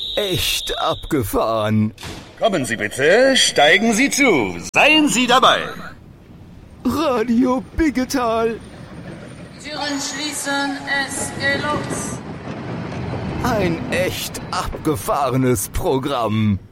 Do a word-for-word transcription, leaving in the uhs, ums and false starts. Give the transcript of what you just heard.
echt abgefahren. Kommen Sie bitte, steigen Sie zu. Seien Sie dabei. Radio Biggetal. Türen schließen, es geht los. Ein echt abgefahrenes Programm.